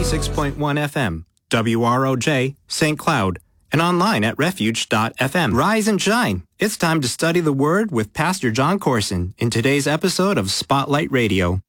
96.1 FM, WROJ, St. Cloud, and online at refuge.fm. Rise and shine. It's time to study the Word with Pastor John Corson in today's episode of Spotlight Radio.